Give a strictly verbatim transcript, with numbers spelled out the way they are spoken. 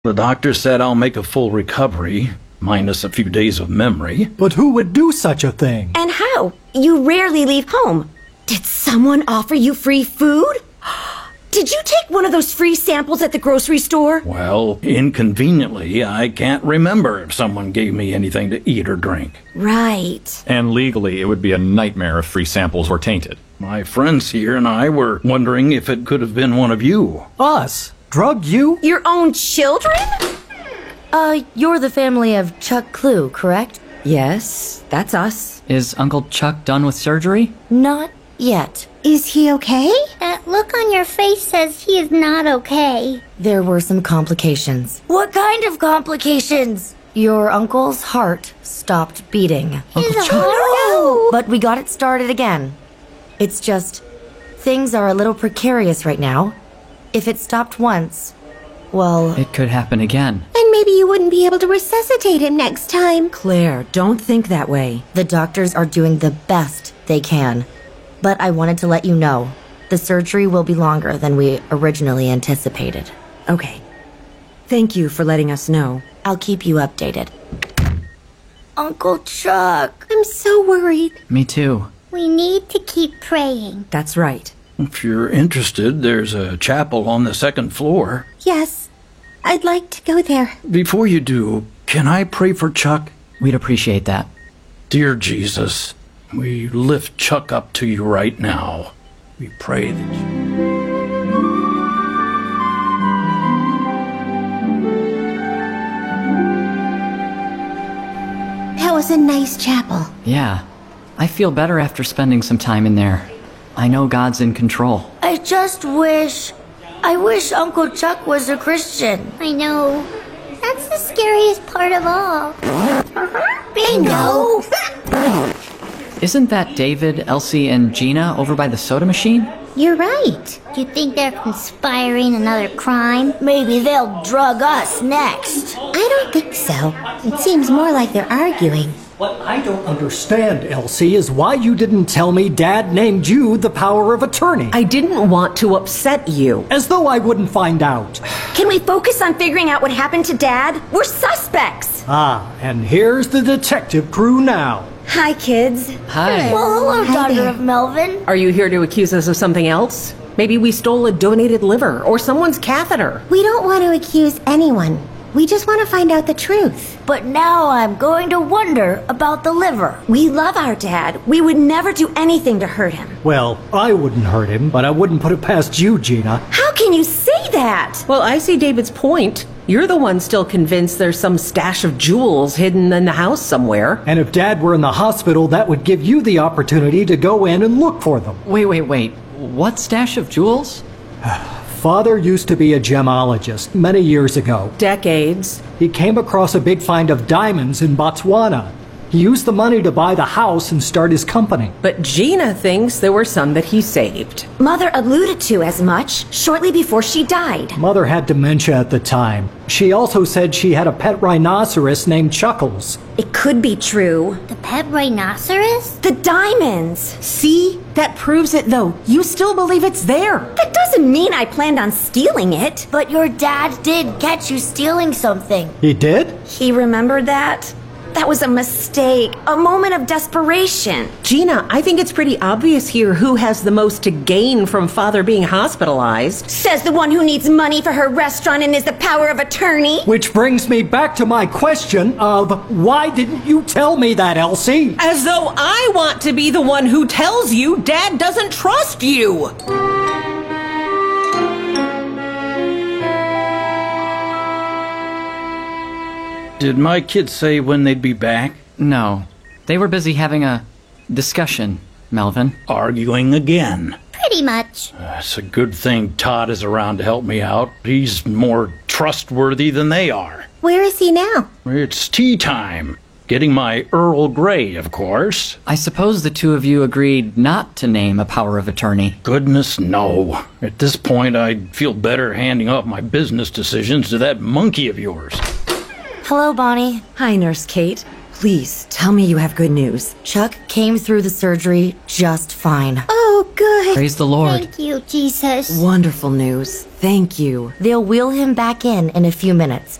The doctor said I'll make a full recovery, minus a few days of memory. But who would do such a thing? And how? You rarely leave home. Did someone offer you free food? Did you take one of those free samples at the grocery store? Well, inconveniently, I can't remember if someone gave me anything to eat or drink. Right. And legally, it would be a nightmare if free samples were tainted. My friends here and I were wondering if it could have been one of you. Us? Drug you? Your own children? Uh, you're the family of Chuck Clue, correct? Yes, that's us. Is Uncle Chuck done with surgery? Not yet. Is he okay? That look on your face says he is not okay. There were some complications. What kind of complications? Your uncle's heart stopped beating. His Chuck? heart? But we got it started again. It's just, things are a little precarious right now. If it stopped once, well... It could happen again. And maybe you wouldn't be able to resuscitate him next time. Claire, don't think that way. The doctors are doing the best they can. But I wanted to let you know, the surgery will be longer than we originally anticipated. Okay. Thank you for letting us know. I'll keep you updated. Uncle Chuck. I'm so worried. Me too. We need to keep praying. That's right. If you're interested, there's a chapel on the second floor. Yes, I'd like to go there. Before you do, can I pray for Chuck? We'd appreciate that. Dear Jesus, we lift Chuck up to you right now. We pray that you... That was a nice chapel. Yeah. I feel better after spending some time in there. I know God's in control. I just wish... I wish Uncle Chuck was a Christian. I know. That's the scariest part of all. Bingo! Isn't that David, Elsie, and Gina over by the soda machine? You're right. Do you think they're conspiring another crime? Maybe they'll drug us next. I don't think so. It seems more like they're arguing. What I don't understand, Elsie, is why you didn't tell me Dad named you the power of attorney. I didn't want to upset you. As though I wouldn't find out. Can we focus on figuring out what happened to Dad? We're suspects. Ah, and here's the detective crew now. Hi, kids. Hi. Well, hello, Hi daughter there. of Melvin. Are you here to accuse us of something else? Maybe we stole a donated liver or someone's catheter. We don't want to accuse anyone. We just want to find out the truth. But now I'm going to wonder about the liver. We love our dad. We would never do anything to hurt him. Well, I wouldn't hurt him, but I wouldn't put it past you, Gina. How can you say that? Well, I see David's point. You're the one still convinced there's some stash of jewels hidden in the house somewhere. And if Dad were in the hospital, that would give you the opportunity to go in and look for them. Wait, wait, wait. What stash of jewels? Father used to be a gemologist many years ago. Decades. He came across a big find of diamonds in Botswana. He used the money to buy the house and start his company. But Gina thinks there were some that he saved. Mother alluded to as much shortly before she died. Mother had dementia at the time. She also said she had a pet rhinoceros named Chuckles. It could be true. The pet rhinoceros? The diamonds. See? That proves it, though. You still believe it's there. That doesn't mean I planned on stealing it. But your dad did catch you stealing something. He did? He remembered that? That was a mistake, a moment of desperation. Gina, I think it's pretty obvious here who has the most to gain from Father being hospitalized. Says the one who needs money for her restaurant and is the power of attorney. Which brings me back to my question of, why didn't you tell me that, Elsie? As though I want to be the one who tells you Dad doesn't trust you! Did my kids say when they'd be back? No. They were busy having a discussion, Melvin. Arguing again. Pretty much. Uh, it's a good thing Todd is around to help me out. He's more trustworthy than they are. Where is he now? It's tea time. Getting my Earl Grey, of course. I suppose the two of you agreed not to name a power of attorney. Goodness, no. At this point, I'd feel better handing off my business decisions to that monkey of yours. Hello, Bonnie. Hi, Nurse Kate. Please, tell me you have good news. Chuck came through the surgery just fine. Oh, good. Praise the Lord. Thank you, Jesus. Wonderful news. Thank you. They'll wheel him back in in a few minutes.